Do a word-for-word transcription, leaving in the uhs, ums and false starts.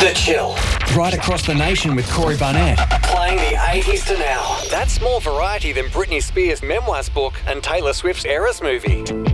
The Chill. Right across the nation with Corey Barnett. Playing the eighties to now. That's more variety than Britney Spears' memoirs book and Taylor Swift's Eras movie.